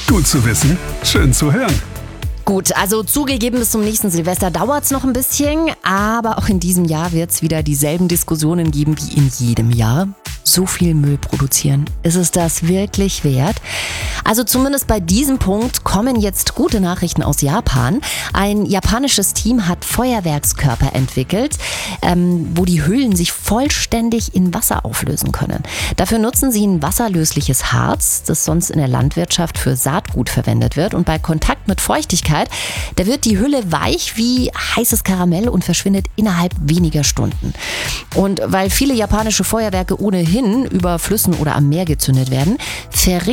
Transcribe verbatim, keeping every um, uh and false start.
Gut zu wissen, schön zu hören. Gut, also zugegeben, bis zum nächsten Silvester dauert es noch ein bisschen, aber auch in diesem Jahr wird es wieder dieselben Diskussionen geben wie in jedem Jahr. So viel Müll produzieren, ist es das wirklich wert? Also zumindest bei diesem Punkt kommen jetzt gute Nachrichten aus Japan. Ein japanisches Team hat Feuerwerkskörper entwickelt, ähm, wo die Hüllen sich vollständig in Wasser auflösen können. Dafür nutzen sie ein wasserlösliches Harz, das sonst in der Landwirtschaft für Saatgut verwendet wird. Und bei Kontakt mit Feuchtigkeit, da wird die Hülle weich wie heißes Karamell und verschwindet innerhalb weniger Stunden. Und weil viele japanische Feuerwerke ohnehin über Flüssen oder am Meer gezündet werden, verringert